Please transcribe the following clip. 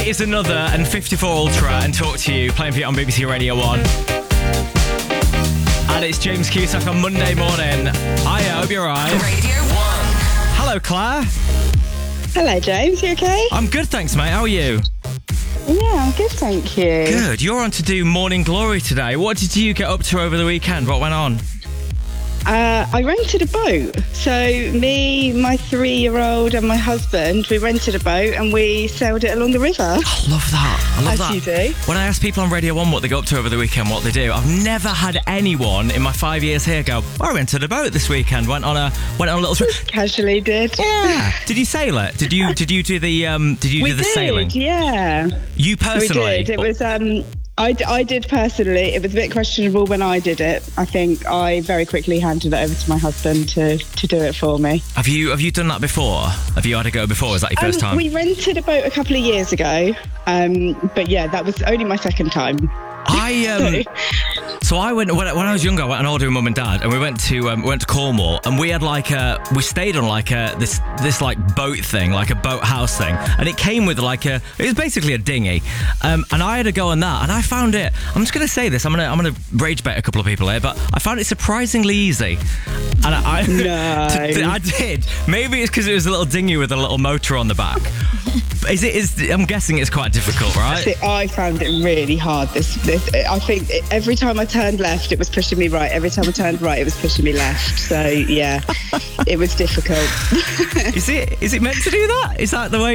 It is another N54 Ultra and Talk to You, playing for you on BBC Radio 1. And it's James Cusack on Monday morning. Hiya, I hope you're alright. Radio 1. Hello, Claire. Hello, James. You okay? I'm good, thanks, mate. How are you? Yeah, I'm good, thank you. Good. You're on to do Morning Glory today. What did you get up to over the weekend? What went on? I rented a boat. So me, my 3-year-old and my husband, we rented a boat and we sailed it along the river. I love that. I love As that. you do. When I ask people on Radio 1 what they go up to over the weekend, what they do, I've never had anyone in my 5 years here go, I rented a boat this weekend, went on a little trip. Casually did. Yeah. Did you sail it? Did you do the sailing? Yeah. You personally? We did. It was I did personally. It was a bit questionable when I did it. I think I very quickly handed it over to my husband to do it for me. Have you done that before? Have you had a go before? Is that your first time? We rented a boat a couple of years ago. But yeah, that was only my second time. So I went when I was younger. I went on holiday with mum and dad, and we went to Cornwall, and we had we stayed on this like boat thing, like a boat house thing, and it came with it was basically a dinghy, and I had a go on that, and I found it. I'm just gonna say this. I'm gonna rage bait a couple of people here, but I found it surprisingly easy. And I did. Maybe it's because it was a little dinghy with a little motor on the back. I'm guessing it's quite difficult, right? See, I found it really hard. I think every time I turned left, it was pushing me right. Every time I turned right, it was pushing me left. So yeah, it was difficult. Is it meant to do that? Is that the way